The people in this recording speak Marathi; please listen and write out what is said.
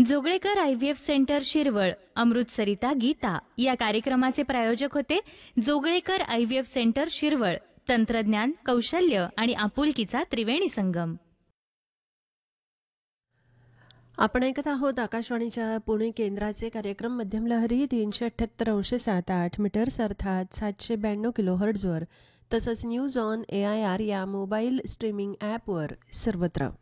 जोगळेकर IVF सेंटर शिरवळ, अमृतसरिता गीता या कार्यक्रमाचे प्रायोजक होते जोगळेकर IVF सेंटर शिरवळ. तंत्रज्ञान, कौशल्य आणि आपुलकीचा त्रिवेणी संगम. आपण ऐकत आहोत आकाशवाणीच्या पुणे केंद्राचे कार्यक्रम मध्यम लहरी 378.7 मीटर्स अर्थात 792 किलोहर्ट्झवर, तसंच न्यूज ऑन AIR या मोबाईल स्ट्रीमिंग ॲपवर सर्वत्र.